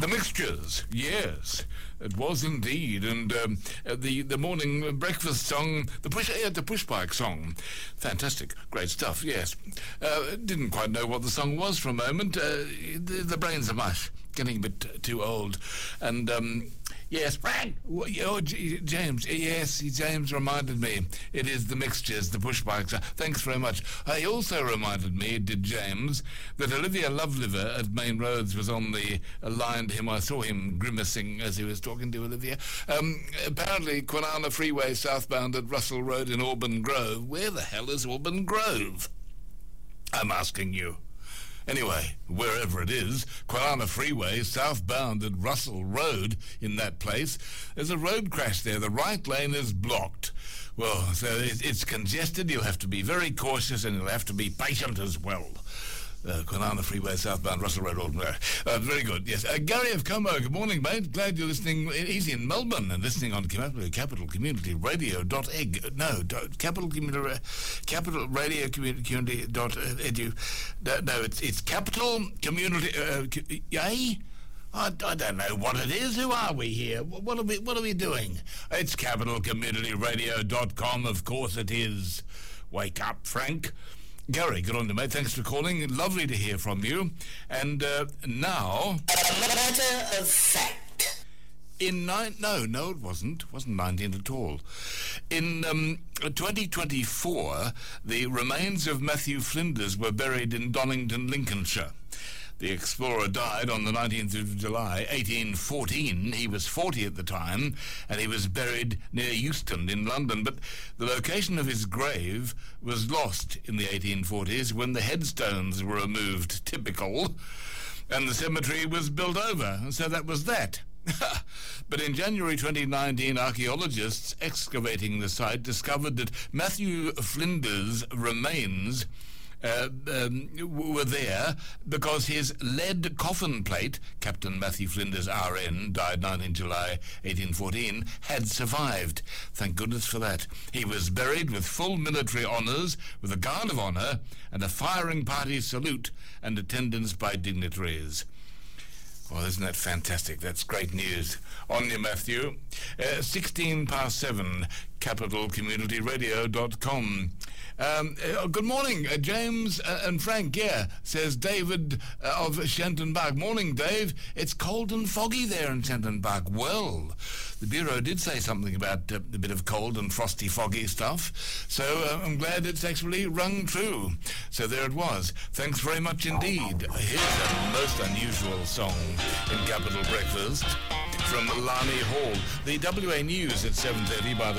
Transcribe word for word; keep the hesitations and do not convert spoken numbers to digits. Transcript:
The Mixtures, yes, it was indeed, and um, the the morning breakfast song, the push uh, the push bike song, fantastic, great stuff. Yes, uh, didn't quite know what the song was for a moment. Uh, the, the brains are mush, getting a bit too old, and um, yes, Frank, oh, James, yes, James reminded me. It is the Mixtures, the push bikes. Thanks very much. He also reminded me, did James, that Olivia Loveliver at Main Roads was on the line to him. I saw him grimacing as he was talking to Olivia. Um, apparently, Kwinana Freeway southbound at Russell Road in Auburn Grove. Where the hell is Auburn Grove? I'm asking you. Anyway, wherever it is, Kwinana Freeway, southbound at Russell Road, in that place, there's a road crash there. The right lane is blocked. Well, so it, it's congested. You'll have to be very cautious, and you'll have to be patient as well. Uh, Kwinana Freeway, southbound, Russell Road, Auburn Grove. Uh, very good, yes. Uh, Gary of Como, good morning, mate. Glad you're listening. He's in Melbourne and listening on Capital Community Radio dot egg. No, dot, Capital Community, Capital Radio Community dot edu. No, no, it's it's Capital Community. Uh, yay? I, I don't know what it is. Who are we here? What are we? What are we doing? It's Capital Community Radio dot com. Of course, it is. Wake up, Frank. Gary, good on you, mate. Thanks for calling. Lovely to hear from you. And uh, now... A matter of fact. In nine... No, no, it wasn't. It wasn't nineteen at all. In um, twenty twenty-four, the remains of Matthew Flinders were buried in Donington, Lincolnshire. The explorer died on the nineteenth of July, eighteen fourteen. He was forty at the time, and he was buried near Euston in London. But the location of his grave was lost in the eighteen forties when the headstones were removed, typical, and the cemetery was built over. So that was that. But in January twenty nineteen, archaeologists excavating the site discovered that Matthew Flinders' remains Uh, um, were there because his lead coffin plate, Captain Matthew Flinders R N, died nineteenth of July eighteen fourteen, had survived. Thank goodness for that. He was buried with full military honours, with a guard of honour and a firing party salute and attendance by dignitaries. Well, isn't that fantastic? That's great news. On you, Matthew. Uh, sixteen past seven, Capital Community Radio dot com. Um, uh, good morning, uh, James uh, and Frank, yeah, says David uh, of Shenton Park. Morning, Dave. It's cold and foggy there in Shenton Park. Well, the Bureau did say something about uh, a bit of cold and frosty, foggy stuff, so uh, I'm glad it's actually rung true. So there it was. Thanks very much indeed. Here's a most unusual song in Capital Breakfast from Lani Hall. The W A News at seven thirty, by the way.